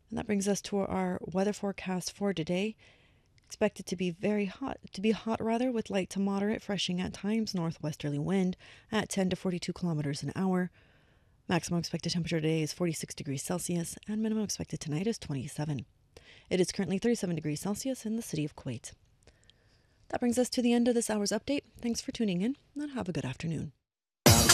And that brings us to our weather forecast for today. Expected to be hot rather, with light to moderate, freshening at times, northwesterly wind at 10 to 42 kilometers an hour. Maximum expected temperature today is 46 degrees Celsius, and minimum expected tonight is 27. It is currently 37 degrees Celsius in the city of Kuwait. That brings us to the end of this hour's update. Thanks for tuning in, and have a good afternoon.